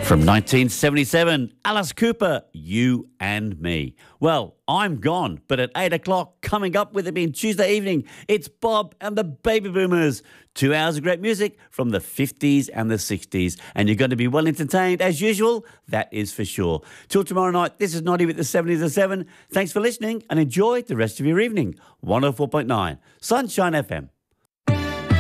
From 1977, Alice Cooper, You and Me. Well, I'm gone, but at 8 o'clock, coming up with it being Tuesday evening, it's Bob and the Baby Boomers. 2 hours of great music from the 50s and the 60s. And you're going to be well entertained as usual, that is for sure. Till tomorrow night, this is Noddy with the 70s at 7. Thanks for listening and enjoy the rest of your evening. 104.9 Sunshine FM.